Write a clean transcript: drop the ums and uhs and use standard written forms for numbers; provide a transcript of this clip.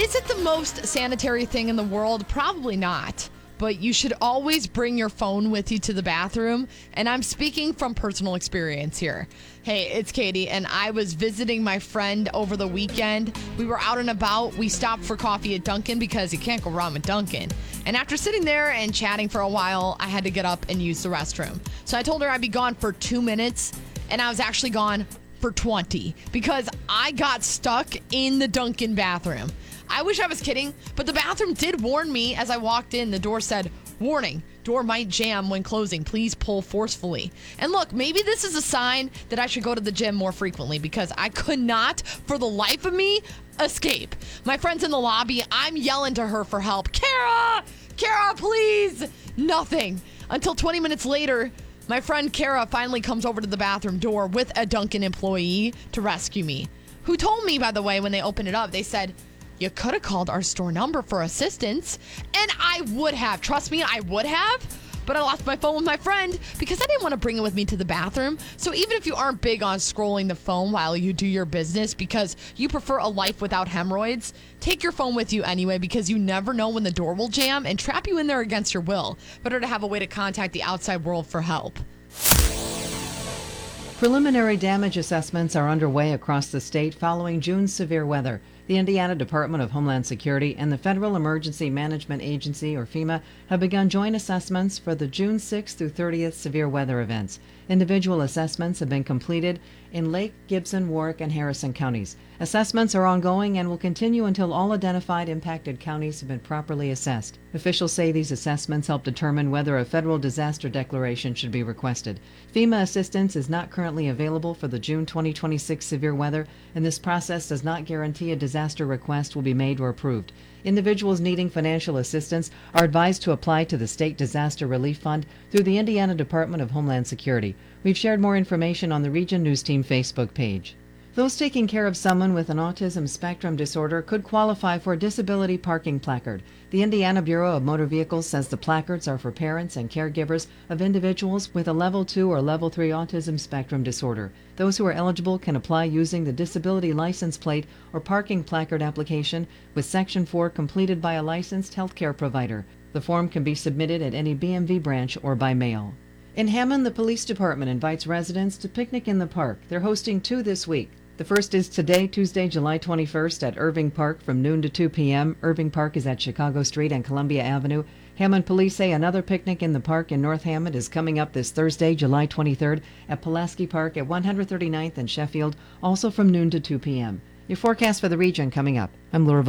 Is it the most sanitary thing in the world? Probably not. But you should always bring your phone with you to the bathroom. And I'm speaking from personal experience here. Hey, it's Katie, and I was visiting my friend over the weekend. We were out and about. We stopped for coffee at Dunkin' because you can't go wrong with Dunkin'. And after sitting there and chatting for a while, I had to get up and use the restroom. So I told her I'd be gone for 2 minutes, and I was actually gone for 20 because I got stuck in the Dunkin' bathroom. I wish I was kidding, but the bathroom did warn me as I walked in. The door said, "Warning, door might jam when closing. Please pull forcefully." And look, maybe this is a sign that I should go to the gym more frequently because I could not, for the life of me, escape. My friend's in the lobby. I'm yelling to her for help. Kara, please. Nothing. Until 20 minutes later, my friend Kara finally comes over to the bathroom door with a Dunkin' employee to rescue me. Who told me, by the way, when they opened it up, they said, "You could have called our store number for assistance." And I would have. Trust me, I would have. But I lost my phone with my friend because I didn't want to bring it with me to the bathroom. So even if you aren't big on scrolling the phone while you do your business because you prefer a life without hemorrhoids, take your phone with you anyway because you never know when the door will jam and trap you in there against your will. Better to have a way to contact the outside world for help. Preliminary damage assessments are underway across the state following June's severe weather. The Indiana Department of Homeland Security and the Federal Emergency Management Agency, or FEMA, have begun joint assessments for the June 6th through 30th severe weather events. Individual assessments have been completed in Lake, Gibson, Warwick, and Harrison counties. Assessments are ongoing and will continue until all identified impacted counties have been properly assessed. Officials say these assessments help determine whether a federal disaster declaration should be requested. FEMA assistance is not currently available for the June 2026 severe weather, and this process does not guarantee a disaster request will be made or approved. Individuals needing financial assistance are advised to apply to the State Disaster Relief Fund through the Indiana Department of Homeland Security. We've shared more information on the Region News Team Facebook page. Those taking care of someone with an autism spectrum disorder could qualify for a disability parking placard. The Indiana Bureau of Motor Vehicles says the placards are for parents and caregivers of individuals with a Level 2 or Level 3 autism spectrum disorder. Those who are eligible can apply using the disability license plate or parking placard application with Section 4 completed by a licensed healthcare provider. The form can be submitted at any BMV branch or by mail. In Hammond, the police department invites residents to picnic in the park. They're hosting 2 this week. The first is today, Tuesday, July 21st at Irving Park from noon to 2 p.m. Irving Park is at Chicago Street and Columbia Avenue. Hammond police say another picnic in the park in North Hammond is coming up this Thursday, July 23rd at Pulaski Park at 139th and Sheffield, also from noon to 2 p.m. Your forecast for the region coming up. I'm Laura